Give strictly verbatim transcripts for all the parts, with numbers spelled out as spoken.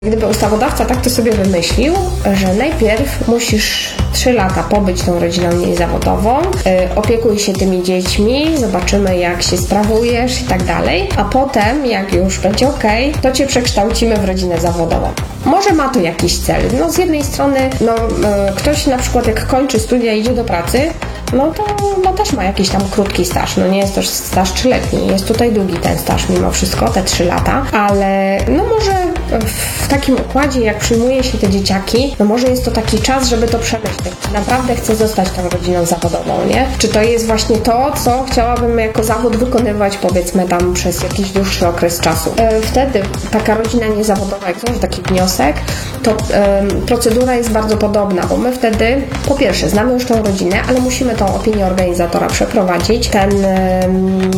Gdyby ustawodawca tak to sobie wymyślił, że najpierw musisz trzy lata pobyć tą rodziną niezawodową, yy, opiekuj się tymi dziećmi, zobaczymy jak się sprawujesz i tak dalej, a potem jak już będzie okej, to Cię przekształcimy w rodzinę zawodową. Może ma to jakiś cel. No z jednej strony, no yy, ktoś na przykład jak kończy studia i idzie do pracy, no to no, też ma jakiś tam krótki staż, no nie jest to staż trzyletni, jest tutaj długi ten staż mimo wszystko, te trzy lata, ale no może w takim układzie, jak przyjmuje się te dzieciaki, no może jest to taki czas, żeby to przemyśleć. Naprawdę chcę zostać tą rodziną zawodową, nie? Czy to jest właśnie to, co chciałabym jako zawód wykonywać, powiedzmy tam przez jakiś dłuższy okres czasu. Wtedy taka rodzina niezawodowa, jak złoży taki wniosek, to um, procedura jest bardzo podobna, bo my wtedy po pierwsze znamy już tą rodzinę, ale musimy tą opinię organizatora przeprowadzić, ten, um,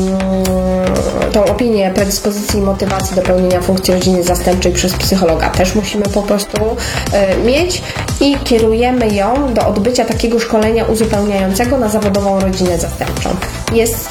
tą opinię predyspozycji i motywacji do pełnienia funkcji rodziny zastępczej przez psychologa też musimy po prostu y, mieć i kierujemy ją do odbycia takiego szkolenia uzupełniającego na zawodową rodzinę zastępczą. Jest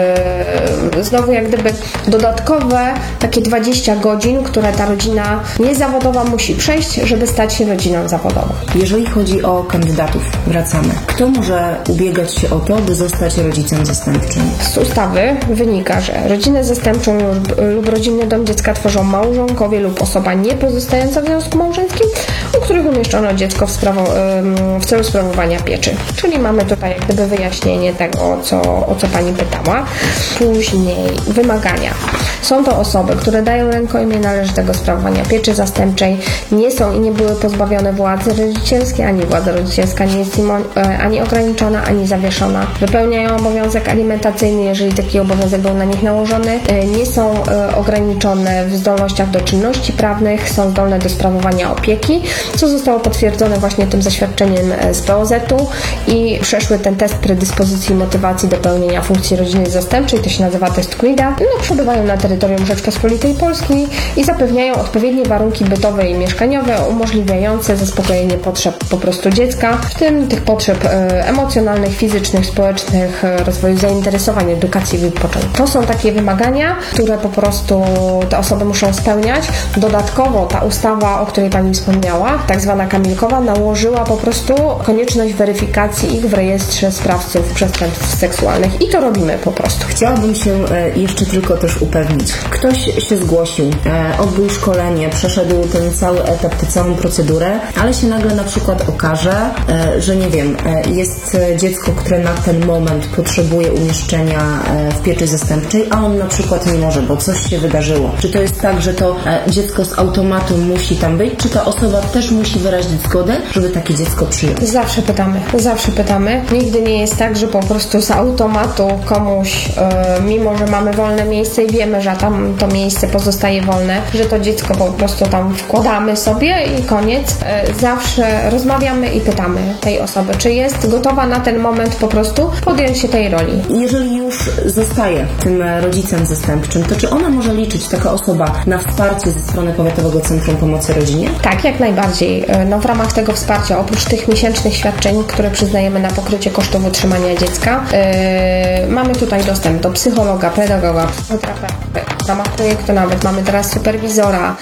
y, znowu jak gdyby dodatkowe takie dwadzieścia godzin, które ta rodzina niezawodowa musi przejść, żeby stać się rodziną zawodową. Jeżeli chodzi o kandydatów, wracamy. Kto może ubiegać się o to, by zostać rodzicem zastępczym? Z ustawy wynika, że rodzinę zastępczą lub, lub rodzinny dom dziecka tworzą małżonkowie lub osoba niepozostająca w związku małżeńskim, u których umieszczono dziecko w, sprawo, w celu sprawowania pieczy. Czyli mamy tutaj jak gdyby wyjaśnienie tego, co, o co Pani pytała. Później wymagania. Są to osoby, które dają rękojmię należytego sprawowania pieczy zastępczej, nie są i nie były pozbawione władzy rodzicielskiej, ani władza rodzicielska nie jest im ani ograniczona, ani zawieszona. Wypełniają obowiązek alimentacyjny, jeżeli taki obowiązek był na nich nałożony. Nie są ograniczone w zdolnościach do czynności prawnych, są zdolne do sprawowania opieki, co zostało potwierdzone właśnie tym zaświadczeniem z P O Z u i przeszły ten test predyspozycji i motywacji do pełnienia funkcji rodziny zastępczej, to się nazywa test Quida. No, przebywają na terytorium Rzeczpospolitej Polskiej i zapewniają odpowiednie warunki bytowe i mieszkaniowe umożliwiające zaspokojenie potrzeb po prostu dziecka, w tym tych potrzeb e, emocjonalnych, fizycznych, społecznych, e, rozwoju zainteresowań, edukacji i wypoczynku. To są takie wymagania, które po prostu te osoby muszą spełniać. Dodatkowo ta ustawa, o której Pani wspomniała, tak zwana Kamilkowa, nałożyła po prostu konieczność weryfikacji ich w rejestrze sprawców przestępstw seksualnych i to robimy po prostu. Chciałabym się jeszcze tylko też upewnić. Ktoś się zgłosił, odbył szkolenie, przeszedł ten cały etap, tę całą procedurę, ale się nagle na przykład okaże, że nie wiem, jest dziecko, które na ten moment potrzebuje umieszczenia w pieczy zastępczej, a on na przykład nie może, bo coś się wydarzyło. Czy to jest tak, że to dziecko z automatu musi tam być, czy ta osoba też musi wyrazić zgodę, żeby takie dziecko przyjąć? Zawsze pytamy, zawsze pytamy. Nigdy nie jest tak, że po prostu z automatu komuś, yy, mimo że mamy wolne miejsce i wiemy, że tam to miejsce pozostaje wolne, że to dziecko po prostu tam wkładamy sobie i koniec. Yy, zawsze rozmawiamy i pytamy tej osoby, czy jest gotowa na ten moment po prostu podjąć się tej roli. Jeżeli już zostaje tym rodzicem zastępczym, to czy ona może liczyć, taka osoba, na wsparcie ze strony Powiatowego Centrum Pomocy Rodzinie? Tak, jak najbardziej. No, w ramach tego wsparcia, oprócz tych miesięcznych świadczeń, które przyznajemy na pokrycie kosztów utrzymania dziecka, yy, mamy tutaj dostęp do psychologa, pedagoga, psychoterapeuty. W ramach projektu nawet mamy teraz superwizora.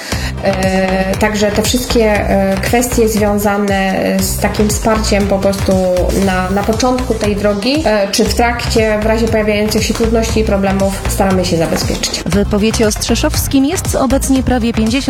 Yy, także te wszystkie yy, kwestie związane z takim wsparciem po prostu na, na początku tej drogi, yy, czy w trakcie, w razie pojawiających się trudności i problemów staramy się zabezpieczyć. W powiecie ostrzeszowskim jest obecnie prawie pięćdziesiąt